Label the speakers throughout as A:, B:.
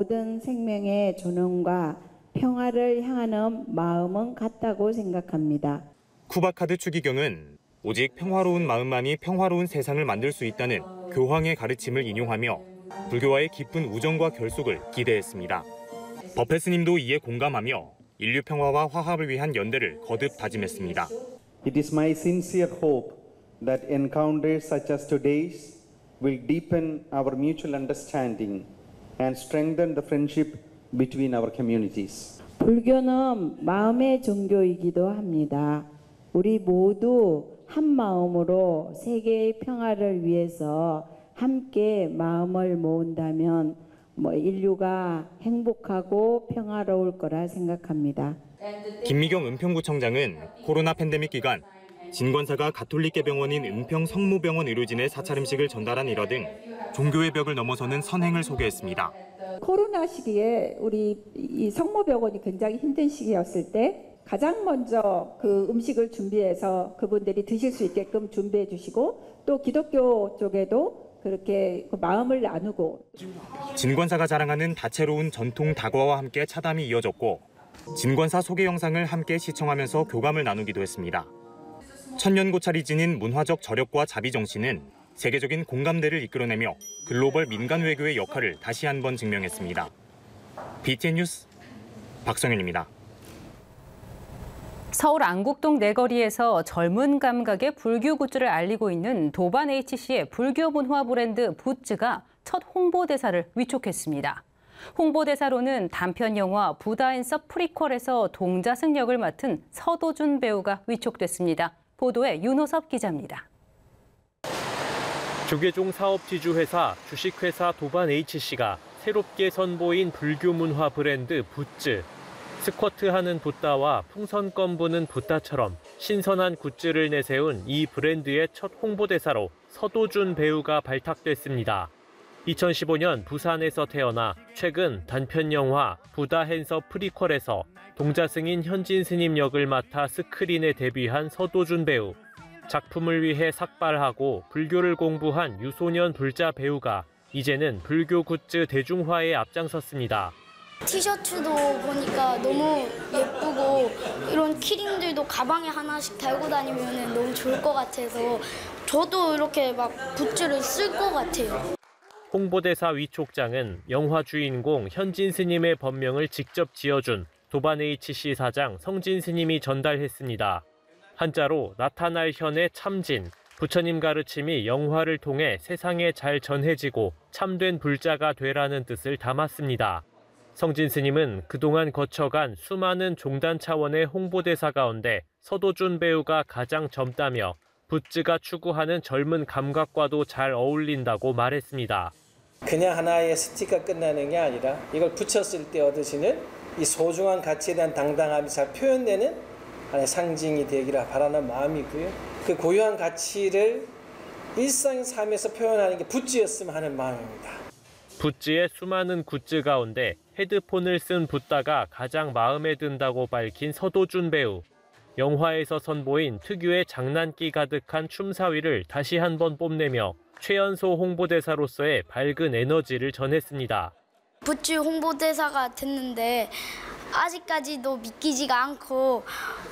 A: 모든 생명의 존엄과 평화를 향하는 마음은 같다고 생각합니다.
B: 쿠바카드 추기경은 오직 평화로운 마음만이 평화로운 세상을 만들 수 있다는 교황의 가르침을 인용하며 불교와의 깊은 우정과 결속을 기대했습니다. 버페스님도 이에 공감하며 인류 평화와 화합을 위한 연대를 거듭 다짐했습니다.
C: It is my sincere hope that encounters such as today's will deepen our mutual understanding and strengthen the friendship between our communities.
A: 불교는 마음의 종교이기도 합니다. 우리 모두 한 마음으로 세계의 평화를 위해서 함께 마음을 모은다면 인류가 행복하고 평화로울 거라 생각합니다.
B: 김미경 은평구청장은 코로나 팬데믹 기간 진권사가 가톨릭계 병원인 은평 성모병원 의료진의 사찰 음식을 전달한 일화 등 종교의 벽을 넘어서는 선행을 소개했습니다.
D: 코로나 시기에 우리 이 성모병원이 굉장히 힘든 시기였을 때 가장 먼저 그 음식을 준비해서 그분들이 드실 수 있게끔 준비해 주시고 또 기독교 쪽에도 그렇게 마음을 나누고
B: 진권사가 자랑하는 다채로운 전통 다과와 함께 차담이 이어졌고 진권사 소개 영상을 함께 시청하면서 교감을 나누기도 했습니다. 천년고찰이 지닌 문화적 저력과 자비 정신은 세계적인 공감대를 이끌어내며 글로벌 민간 외교의 역할을 다시 한번 증명했습니다. BTN 뉴스 박성현입니다.
E: 서울 안국동 내거리에서 젊은 감각의 불교 굿즈를 알리고 있는 도반 HC의 불교 문화 브랜드 붓즈가 첫 홍보대사를 위촉했습니다. 홍보대사로는 단편 영화 부다 앤 서 프리퀄에서 동자승 역을 맡은 서도준 배우가 위촉됐습니다. 보도에 윤호섭 기자입니다.
F: 조계종 사업지주회사 주식회사 도반 HC가 새롭게 선보인 불교 문화 브랜드 붓즈. 스쿼트하는 붓다와 풍선껌 부는 붓다처럼 신선한 굿즈를 내세운 이 브랜드의 첫 홍보대사로 서도준 배우가 발탁됐습니다. 2015년 부산에서 태어나 최근 단편 영화 부다 앤 서 프리퀄에서 동자승인 현진 스님 역을 맡아 스크린에 데뷔한 서도준 배우. 작품을 위해 삭발하고 불교를 공부한 유소년 불자 배우가 이제는 불교 굿즈 대중화에 앞장섰습니다.
G: 티셔츠도 보니까 너무 예쁘고 이런 키링들도 가방에 하나씩 달고 다니면 너무 좋을 것 같아서 저도 이렇게 막 굿즈를 쓸 것 같아요.
F: 홍보대사 위촉장은 영화 주인공 현진 스님의 법명을 직접 지어준 도반 HC 사장 성진 스님이 전달했습니다. 한자로 나타날 현의 참진, 부처님 가르침이 영화를 통해 세상에 잘 전해지고 참된 불자가 되라는 뜻을 담았습니다. 성진 스님은 그동안 거쳐간 수많은 종단 차원의 홍보대사 가운데 서도준 배우가 가장 젊다며 붓즈가 추구하는 젊은 감각과도 잘 어울린다고 말했습니다.
H: 그냥 하나의 스티커 끝나는 게 아니라 이걸 붙였을 때 얻으시는 이 소중한 가치에 대한 당당함이 잘 표현되는 하나의 상징이 되기를 바라는 마음이고요. 그 고유한 가치를 일상 삶에서 표현하는 게 붓즈였으면 하는 마음입니다.
F: 붓즈의 수많은 굿즈 가운데 헤드폰을 쓴 붓다가 가장 마음에 든다고 밝힌 서도준 배우. 영화에서 선보인 특유의 장난기 가득한 춤사위를 다시 한번 뽐내며 최연소 홍보대사로서의 밝은 에너지를 전했습니다.
G: 붓즈 홍보대사가 됐는데 아직까지도 믿기지가 않고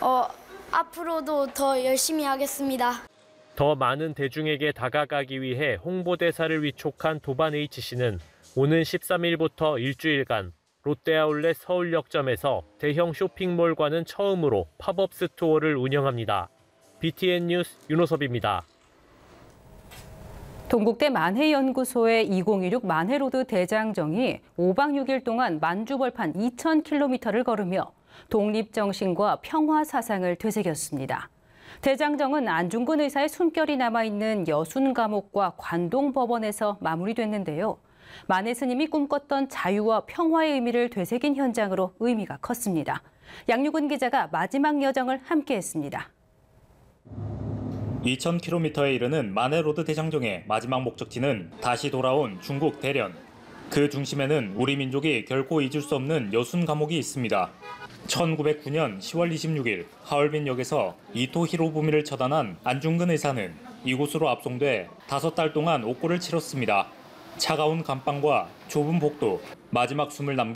G: 앞으로도 더 열심히 하겠습니다.
F: 더 많은 대중에게 다가가기 위해 홍보대사를 위촉한 도반 HC는 오는 13일부터 일주일간 롯데아울렛 서울역점에서 대형 쇼핑몰과는 처음으로 팝업 스토어를 운영합니다. BTN 뉴스 윤호섭입니다.
E: 동국대 만해연구소의 2016 만해로드 대장정이 5박 6일 동안 만주벌판 2,000km를 걸으며 독립정신과 평화사상을 되새겼습니다. 대장정은 안중근 의사의 숨결이 남아있는 여순 감옥과 관동법원에서 마무리됐는데요. 만해 스님이 꿈꿨던 자유와 평화의 의미를 되새긴 현장으로 의미가 컸습니다. 양유근 기자가 마지막 여정을 함께했습니다.
I: 2,000km에 이르는 만해로드 대장정의 마지막 목적지는 다시 돌아온 중국 대련. 그 중심에는 우리 민족이 결코 잊을 수 없는 여순 감옥이 있습니다. 1909년 10월 26일 하얼빈역에서 이토 히로부미를 처단한 안중근 의사는 이곳으로 압송돼 5달 동안 옥고를 치렀습니다. 차가운 감방과 좁은 복도, 마지막 숨을 남긴